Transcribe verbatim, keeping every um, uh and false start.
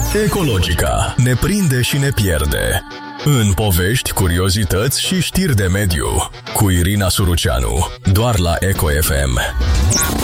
Ecologica ne prinde și ne pierde. În povești, curiozități și știri de mediu. Cu Irina Suruceanu. Doar la Eco F M.